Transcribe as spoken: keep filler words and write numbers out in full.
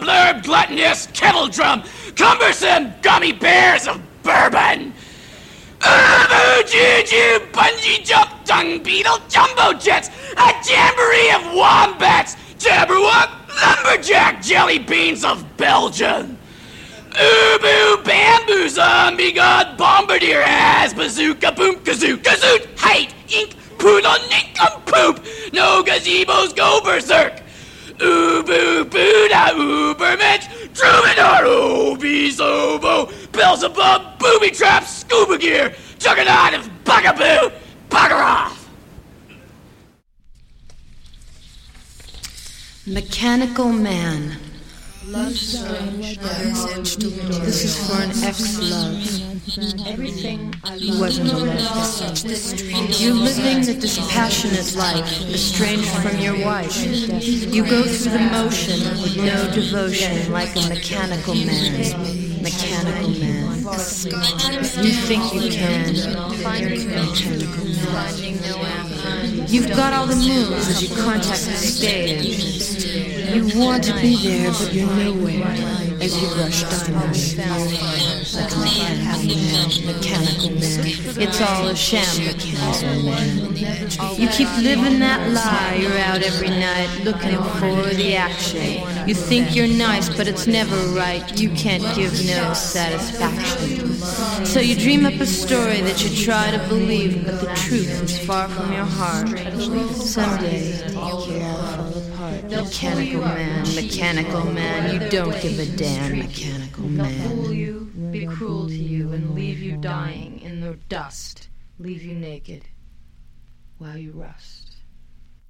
blurb, gluttonous, kettledrum, cumbersome gummy bears of bourbon. Ubu, juju, bungee jump, dung beetle, jumbo jets, a jamboree of wombats, jabberwock, lumberjack, jelly beans of Belgium. Ubu, bamboo, zombie god, bombardier, ass, bazooka, boom, kazoo, kazoot, height, ink, poodle, nincompoop, no gazebos, go berserk. Ubu, Buddha, Ubermensch, Troubadour, Obi, Zobo, Beelzebub, booby traps, scuba gear, juggernaut of bugaboo, bugger off! Mechanical Man. Love strange, This is for an ex-love. everything I He wasn't a love. You're living the dispassionate life, estranged from your wife. You go through the motion with no devotion, like a mechanical man. Mechanical man. You think you can. Mechanical man. You've got all the moves as you contact the stage. You want to be there, but you're nowhere as you rush down like a mechanical man, mechanical man. It's all a sham, mechanical man. You keep living that lie. You're out every night looking for the action. You think you're nice, but it's never right. You can't give no satisfaction. So you dream up a story that you try to believe, but the truth is far from your heart. Someday you'll all fall apart. Mechanical man, mechanical man, you don't give a damn, mechanical man. fool you, be cruel to you, and leave you dying in the dust, leave you naked while you rust.